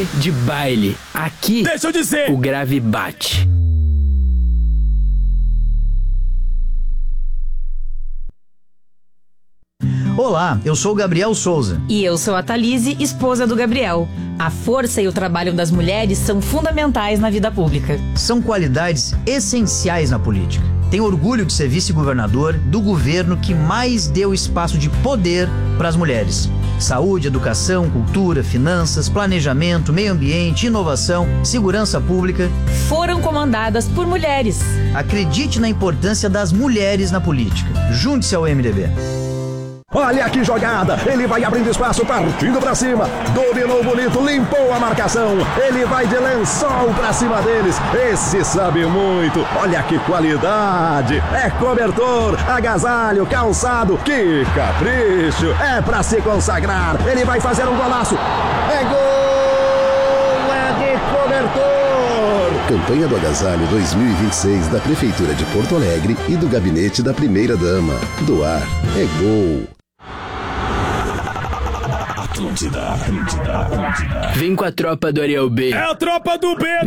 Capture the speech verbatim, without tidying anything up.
de baile. Aqui, deixa eu dizer, o grave bate. Olá, eu sou o Gabriel Souza. E eu sou a Thalise, esposa do Gabriel. A força e o trabalho das mulheres são fundamentais na vida pública. São qualidades essenciais na política. Tenho orgulho de ser vice-governador do governo que mais deu espaço de poder para as mulheres. Saúde, educação, cultura, finanças, planejamento, meio ambiente, inovação, segurança pública foram comandadas por mulheres. Acredite na importância das mulheres na política. Junte-se ao M D B. Olha que jogada, ele vai abrindo espaço, partindo pra cima, dominou bonito, limpou a marcação, ele vai de lençol pra cima deles, esse sabe muito, olha que qualidade, é cobertor, agasalho, calçado, que capricho, é pra se consagrar, ele vai fazer um golaço, é gol, é de cobertor. Campanha do Agasalho dois mil e vinte e seis da Prefeitura de Porto Alegre e do Gabinete da Primeira Dama. Doar é gol. Atlântida, Atlântida, Atlântida. Vem com a tropa do Ariel B. É a tropa do B,